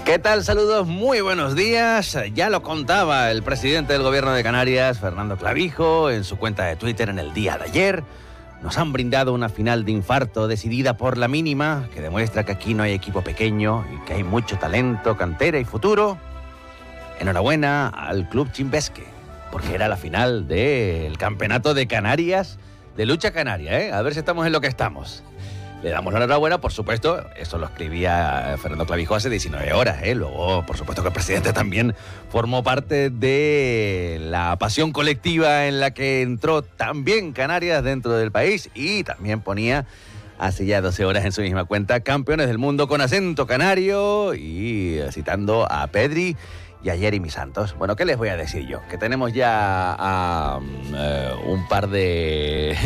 ¿Qué tal? Saludos, muy buenos días. Ya lo contaba el presidente del Gobierno de Canarias, Fernando Clavijo, en su cuenta de Twitter en el día de ayer. Nos han brindado una final de infarto decidida por la mínima, que demuestra que aquí no hay equipo pequeño y que hay mucho talento, cantera y futuro. Enhorabuena al Club Chimbesque, porque era la final del Campeonato de Canarias, de lucha canaria, ¿eh? A ver si estamos en lo que estamos. Le damos la enhorabuena, por supuesto, eso lo escribía Fernando Clavijo hace 19 horas, ¿eh? Luego, por supuesto que el presidente también formó parte de la pasión colectiva en la que entró también Canarias dentro del país y también ponía hace ya 12 horas en su misma cuenta campeones del mundo con acento canario y citando a Pedri y a Jeremy Santos. Bueno, ¿qué les voy a decir yo? Que tenemos ya a un par de...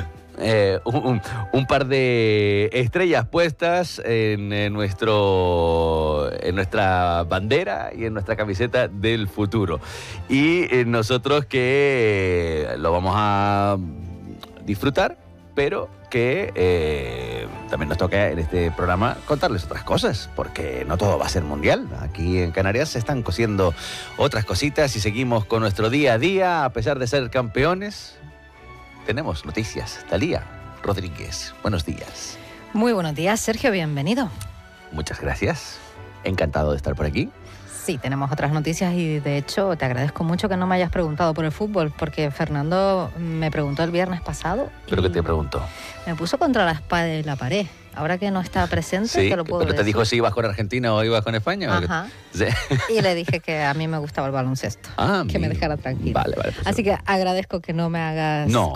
un par de estrellas puestas en nuestra bandera y en nuestra camiseta del futuro. Y nosotros que lo vamos a disfrutar, pero que también nos toca en este programa contarles otras cosas, porque no todo va a ser mundial. Aquí en Canarias se están cosiendo otras cositas y seguimos con nuestro día a día, a pesar de ser campeones. Tenemos noticias. Talía Rodríguez, buenos días. Muy buenos días, Sergio, bienvenido. Muchas gracias. Encantado de estar por aquí. Sí, tenemos otras noticias y de hecho te agradezco mucho que no me hayas preguntado por el fútbol, porque Fernando me preguntó el viernes pasado. ¿Pero qué te preguntó? Me puso contra la espada de la pared. Ahora que no está presente, sí, te lo puedo ¿pero decir. te dijo si ibas con Argentina o ibas con España? Ajá. Sí. Y le dije que a mí me gustaba el baloncesto. Que me dejara tranquilo. Vale. Así que agradezco que no me hagas